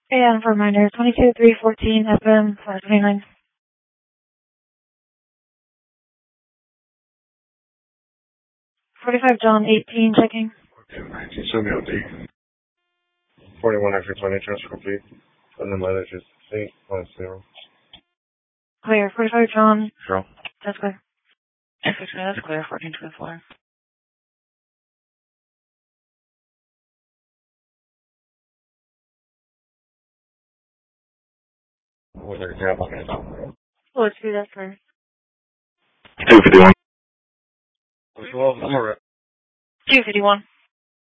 And for reminder, 22-314 FM 529. 45 John 18 checking. 19 show me OD. 41 after 20 transfer complete. And the mileage is 8.0. Clear. 45 John. Sure. That's clear. That's clear. 1424. What's our tab on it? Oh, it's true. That's clear. 251. 12, I'm alright. 251.